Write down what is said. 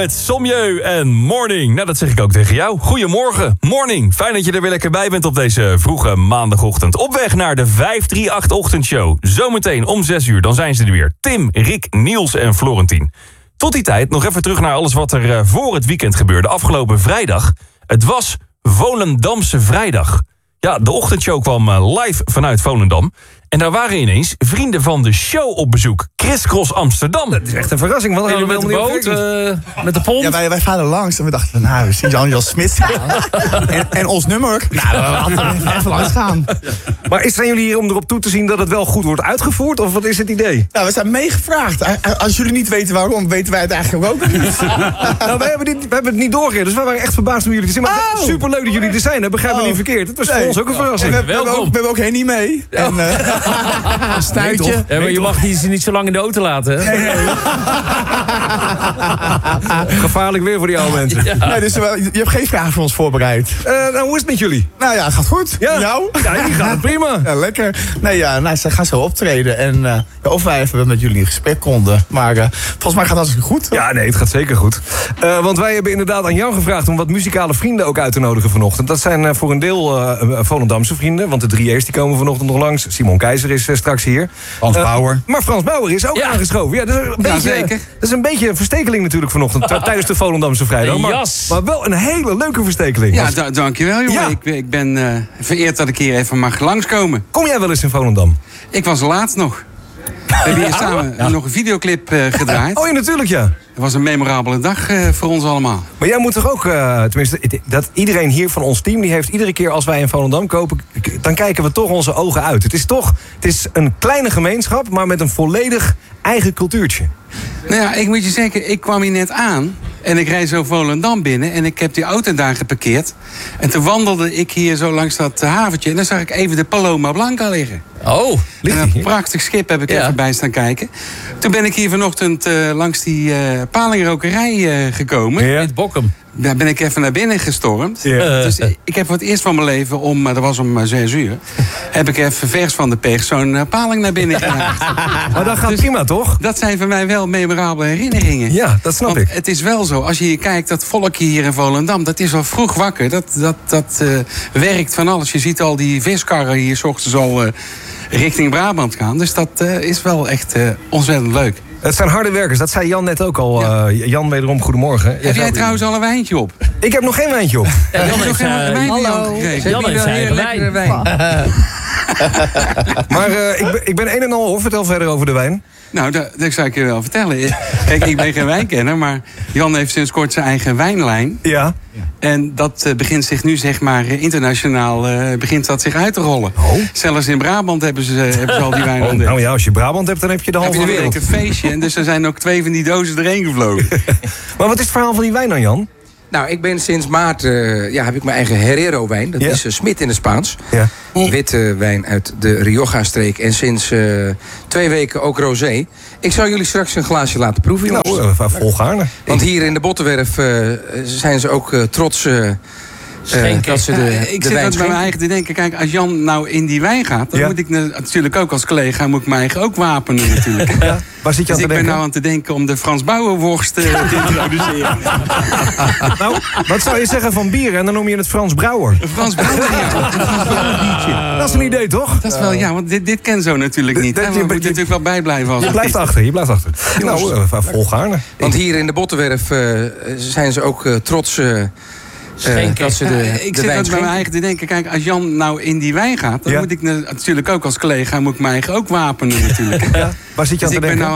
Het Sommieu en Morning. Nou, dat zeg ik ook tegen jou. Goedemorgen, Morning. Fijn dat je er weer lekker bij bent op deze vroege maandagochtend. Op weg naar de 538-ochtendshow. Zometeen om 6 uur, dan zijn ze er weer. Tim, Rick, Niels en Florentien. Tot die tijd nog even terug naar alles wat er voor het weekend gebeurde. Afgelopen vrijdag. Het was Volendamse vrijdag. Ja, de ochtendshow kwam live vanuit Volendam. En daar waren ineens vrienden van de show op bezoek. Crisscross Amsterdam. Dat is echt een verrassing. Want we met de boot, met de pont. Ja, wij varen langs en we dachten, nou, we zien Jan Smit en ons nummer. Nou, we hadden even langs gaan. Maar zijn jullie hier om erop toe te zien dat het wel goed wordt uitgevoerd? Of wat is het idee? Nou, we zijn meegevraagd. Als jullie niet weten waarom, weten wij het eigenlijk ook niet. Nou, wij hebben het niet doorgegeven, dus wij waren echt verbaasd om jullie te zien. Maar superleuk dat jullie er zijn, begrijp me niet verkeerd. Het was voor ons ook een verrassing. We hebben ook Henny mee. Ja. Een stuitje. Ja, maar je mag die niet zo lang in de auto laten, hè? Nee. Gevaarlijk weer voor die oude mensen. Ja. Nee, dus je hebt geen vragen voor ons voorbereid. Nou, hoe is het met jullie? Nou ja, het gaat goed. Ja? Jou? Ja, die gaat prima. Ja, lekker. Nee, ja, ze gaan zo optreden. En of wij even met jullie in gesprek konden. Maar volgens mij gaat dat goed. Ja, nee, het gaat zeker goed. Want wij hebben inderdaad aan jou gevraagd om wat muzikale vrienden ook uit te nodigen vanochtend. Dat zijn voor een deel Volendamse vrienden. Want de 3E's die komen vanochtend nog langs. Simon Keizer is straks hier. Frans Bauer. Maar Frans Bauer is ook aangeschoven. Ja, dat is een beetje een verstekeling natuurlijk vanochtend. Tijdens de Volendamse vrijdag. Maar wel een hele leuke verstekeling. Ja, dankjewel jongen. Ja. Ik ben vereerd dat ik hier even mag langskomen. Kom jij wel eens in Volendam? Ik was er laatst nog. We hebben hier samen nog een videoclip gedraaid. Oh ja, natuurlijk ja. Het was een memorabele dag voor ons allemaal. Maar jij moet toch ook, tenminste, dat iedereen hier van ons team, die heeft iedere keer als wij in Volendam kopen, dan kijken we toch onze ogen uit. Het is een kleine gemeenschap, maar met een volledig eigen cultuurtje. Nou ja, ik moet je zeggen, ik kwam hier net aan en ik rijd zo Volendam binnen en ik heb die auto daar geparkeerd. En toen wandelde ik hier zo langs dat haventje en dan zag ik even de Paloma Blanca liggen. Oh, een prachtig schip heb ik even bij staan kijken. Toen ben ik hier vanochtend langs die palingrokerij gekomen. Ja. In Bokkum. Daar ben ik even naar binnen gestormd. Ja. Dus ik heb voor het eerst van mijn leven, dat was om 6 uur... heb ik even vers van de pers zo'n paling naar binnen gehaald. Maar dat gaat prima, toch? Dat zijn voor mij wel memorabele herinneringen. Ja, dat snap ik. Het is wel zo, als je hier kijkt, dat volkje hier in Volendam... dat is wel vroeg wakker. Dat werkt van alles. Je ziet al die viskarren hier 's ochtends al richting Brabant gaan. Dus dat is wel echt ontzettend leuk. Het zijn harde werkers, dat zei Jan net ook al. Jan, wederom goedemorgen. Heb jij trouwens al een wijntje op? Ik heb nog geen wijntje op. Jan heeft nog geen wijntje gekregen. Jan heeft zijn wijn. Maar ik ben een en al hoor. Vertel verder over de wijn. Nou, dat zou ik je wel vertellen. Kijk, ik ben geen wijnkenner, maar Jan heeft sinds kort zijn eigen wijnlijn. Ja. En dat begint zich nu, zeg maar, internationaal begint dat zich uit te rollen. Oh. Zelfs in Brabant hebben ze al die wijn ontdekt. Nou ja, als je Brabant hebt, dan heb je de halve wereld. Heb je een feestje en dus er zijn ook 2 van die dozen erheen gevlogen. Maar wat is het verhaal van die wijn dan, Jan? Nou, ik ben sinds maart heb ik mijn eigen Herrero-wijn. Dat is Smit in het Spaans. Ja. Witte wijn uit de Rioja-streek. En sinds 2 weken ook rosé. Ik zal jullie straks een glaasje laten proeven, jongens. Nou, volgaarne. Want hier in de Bottenwerf zijn ze ook trots... ik zit bij mijn eigen te denken, kijk, als Jan nou in die wijn gaat... dan moet ik natuurlijk ook als collega moet ik mijn eigen ook wapenen natuurlijk. Ja. Waar zit je aan te denken? Ik ben nou aan te denken om de Frans Bauer-worst te introduceren. Nou, wat zou je zeggen van bier en dan noem je het Frans Brouwer? Frans Brouwer, ja. Dat is een idee, toch? Dat is wel, ja, want dit ken zo natuurlijk niet. We moeten natuurlijk wel bijblijven. Je blijft achter. Nou, volgaarne. Want hier in de Bottenwerf zijn ze ook trots... ik zit bij mijn eigen te denken, kijk, als Jan nou in die wijn gaat... dan moet ik natuurlijk ook als collega moet ik mijn eigen ook wapenen natuurlijk. Ja. Waar zit je aan te denken?